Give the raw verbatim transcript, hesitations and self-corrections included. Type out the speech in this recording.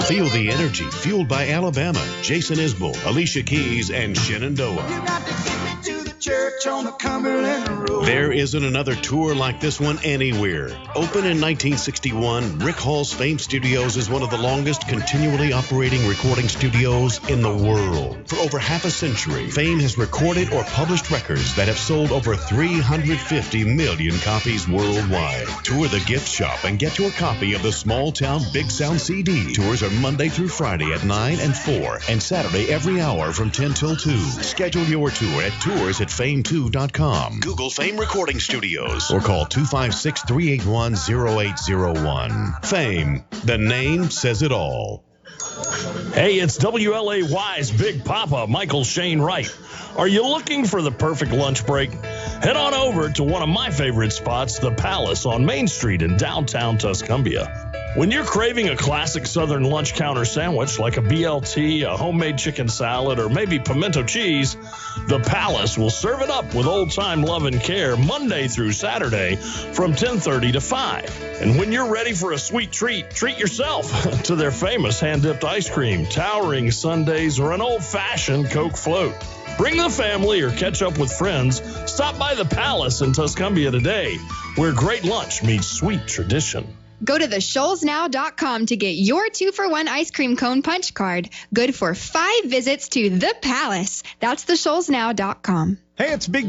Feel the energy fueled by Alabama, Jason Isbell, Alicia Keys, and Shenandoah. You got to get me to the church on the Cumberland Road. There isn't another tour like this one anywhere. Open in nineteen sixty-one, Rick Hall's Fame Studios is one of the longest continually operating recording studios in the world. For over half a century, Fame has recorded or published records that have sold over three hundred fifty million copies worldwide. Tour the gift shop and get your copy of the Small Town Big Sound C D. Tours are Monday through Friday at nine and four, and Saturday every hour from ten till two. Schedule your tour at tours at fame two dot com. Google Fame Recording Studios or call two five six, three eight one, zero eight zero one. Fame, the name says it all. Hey, it's W L A Y's Big Papa, Michael Shane Wright. Are you looking for the perfect lunch break? Head on over to one of my favorite spots, The Palace on Main Street in downtown Tuscumbia. When you're craving a classic Southern lunch counter sandwich like a B L T, a homemade chicken salad, or maybe pimento cheese, The Palace will serve it up with old-time love and care Monday through Saturday from ten thirty to five. And when you're ready for a sweet treat, treat yourself to their famous hand-dipped ice cream, towering sundaes, or an old-fashioned Coke float. Bring the family or catch up with friends. Stop by The Palace in Tuscumbia today, where great lunch meets sweet tradition. Go to the shoals now dot com to get your two for one ice cream cone punch card. Good for five visits to The Palace. That's the shoals now dot com. Hey, it's Big